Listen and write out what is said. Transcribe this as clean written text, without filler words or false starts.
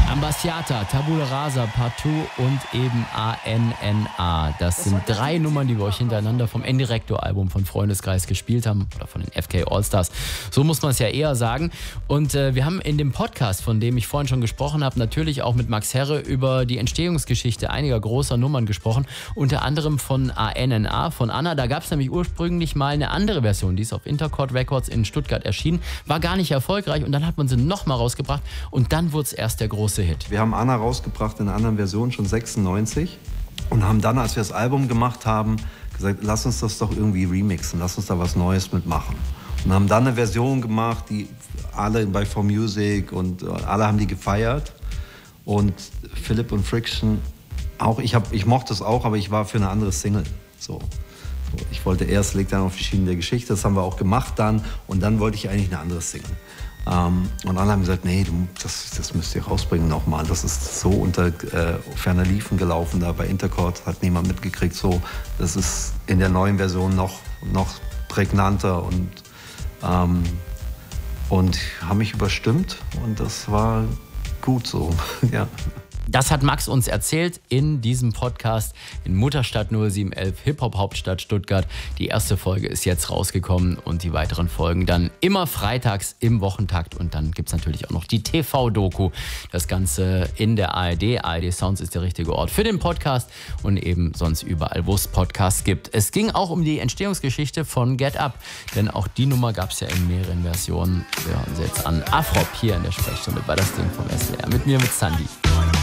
Ambasciata, Tabula Rasa, Partout und eben ANNA. Das sind 3 Nummern, die wir euch hintereinander vom Indirecto-Album von Freundeskreis gespielt haben oder von den FK Allstars. So muss man es ja eher sagen. Und wir haben in dem Podcast, von dem ich vorhin schon gesprochen habe, natürlich auch mit Max Herre über die Entstehungsgeschichte einiger großer Nummern gesprochen. Unter anderem von ANNA, von Anna. Da gab es nämlich ursprünglich mal eine andere Version, die ist auf Intercord Records in Stuttgart erschienen. War gar nicht erfolgreich und dann hat man sie nochmal rausgebracht und dann wurde es erst der große Hit. Wir haben Anna rausgebracht in einer anderen Version, schon 96. Und haben dann, als wir das Album gemacht haben, gesagt, lass uns das doch irgendwie remixen, lass uns da was Neues mitmachen. Und haben dann eine Version gemacht, die alle bei 4Music und alle haben die gefeiert. Und Philipp und Friction, auch ich mochte es auch, aber ich war für eine andere Single. So. Ich wollte erst Leg dann auf die Schienen der Geschichte, das haben wir auch gemacht dann. Und dann wollte ich eigentlich eine andere Single. Und alle haben gesagt, nee, das müsst ihr rausbringen nochmal. Das ist so unter ferner Liefen gelaufen da bei Intercord, hat niemand mitgekriegt. So, das ist in der neuen Version noch prägnanter und haben mich überstimmt und das war gut so, ja. Das hat Max uns erzählt in diesem Podcast in Mutterstadt 0711, Hip-Hop-Hauptstadt Stuttgart. Die erste Folge ist jetzt rausgekommen und die weiteren Folgen dann immer freitags im Wochentakt. Und dann gibt es natürlich auch noch die TV-Doku. Das Ganze in der ARD. ARD Sounds ist der richtige Ort für den Podcast und eben sonst überall, wo es Podcasts gibt. Es ging auch um die Entstehungsgeschichte von Get Up, denn auch die Nummer gab es ja in mehreren Versionen. Wir hören sie jetzt an. Afrop hier in der Sprechstunde bei das Ding vom SWR. Mit mir, mit Sandy.